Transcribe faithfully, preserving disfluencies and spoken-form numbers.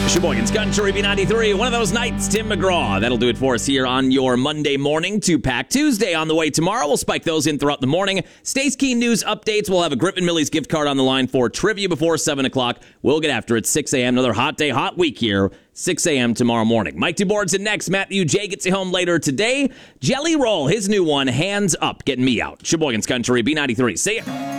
Sheboygan's Country B ninety-three, one of those nights, Tim McGraw. That'll do it for us here on your Monday morning. Two-Pack Tuesday on the way tomorrow. We'll spike those in throughout the morning. Stace Keen news updates. We'll have a Griffin Millie's gift card on the line for trivia before seven o'clock. We'll get after it, six a.m. Another hot day, hot week here, six a.m. tomorrow morning. Mike DuBoard's in next. Matthew J. gets you home later today. Jelly Roll, his new one, Hands Up, getting me out. Sheboygan's Country B ninety-three. See ya.